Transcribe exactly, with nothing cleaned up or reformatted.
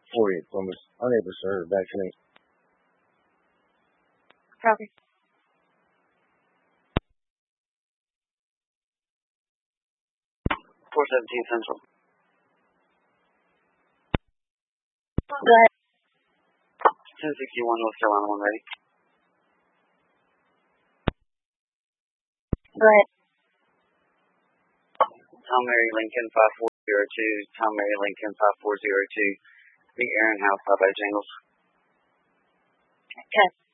forty at Plymouth. Unable to serve. Vaccinate. Copy. four seventeen Central. Go ahead. ten sixty-one North Carolina, one ready. Go ahead. Tom Mary Lincoln five four zero two, Tom Mary Lincoln five four zero two, meet Aaron House, South Bay Jingles. Okay.